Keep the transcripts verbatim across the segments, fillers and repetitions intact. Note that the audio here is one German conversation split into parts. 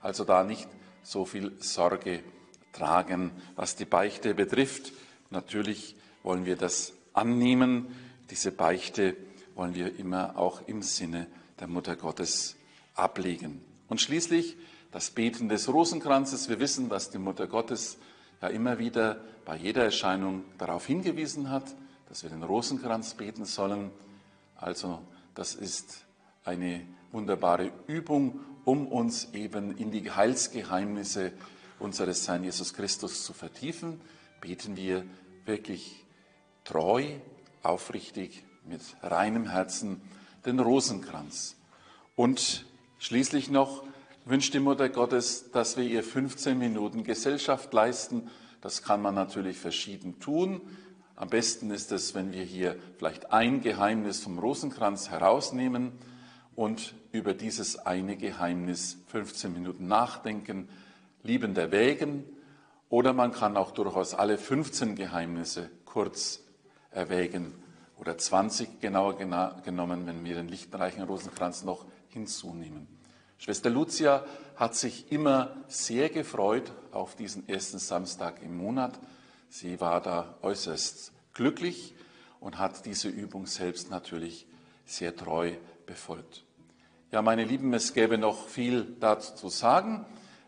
also da nicht so viel Sorge tragen, was die Beichte betrifft. Natürlich wollen wir das annehmen. Diese Beichte wollen wir immer auch im Sinne der Mutter Gottes ablegen. Und schließlich das Beten des Rosenkranzes. Wir wissen, dass die Mutter Gottes ja immer wieder bei jeder Erscheinung darauf hingewiesen hat, dass wir den Rosenkranz beten sollen. Also das ist eine wunderbare Übung, um uns eben in die Heilsgeheimnisse unseres Herrn Jesus Christus zu vertiefen. Beten wir wirklich treu, aufrichtig, mit reinem Herzen den Rosenkranz. Und schließlich noch wünscht die Mutter Gottes, dass wir ihr fünfzehn Minuten Gesellschaft leisten. Das kann man natürlich verschieden tun. Am besten ist es, wenn wir hier vielleicht ein Geheimnis vom Rosenkranz herausnehmen und über dieses eine Geheimnis fünfzehn Minuten nachdenken, liebend erwägen. Oder man kann auch durchaus alle fünfzehn Geheimnisse kurz erwägen oder zwanzig genauer genommen, wenn wir den lichtenreichen Rosenkranz noch hinzunehmen. Schwester Lucia hat sich immer sehr gefreut auf diesen ersten Samstag im Monat. Sie war da äußerst glücklich und hat diese Übung selbst natürlich sehr treu befolgt. Ja, meine Lieben, es gäbe noch viel dazu zu sagen.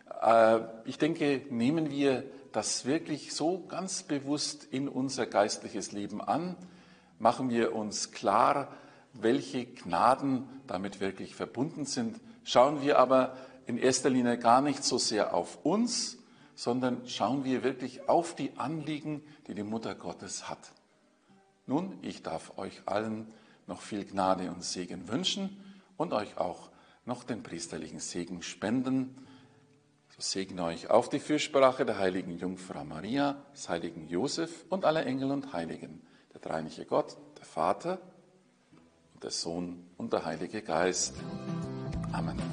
Ich denke, nehmen wir das wirklich so ganz bewusst in unser geistliches Leben an, machen wir uns klar, welche Gnaden damit wirklich verbunden sind. Schauen wir aber in erster Linie gar nicht so sehr auf uns, sondern schauen wir wirklich auf die Anliegen, die die Mutter Gottes hat. Nun, ich darf euch allen noch viel Gnade und Segen wünschen und euch auch noch den priesterlichen Segen spenden. So segne euch auf die Fürsprache der heiligen Jungfrau Maria, des heiligen Josef und aller Engel und Heiligen, der dreieinige Gott, der Vater, der Sohn und der Heilige Geist. Amen.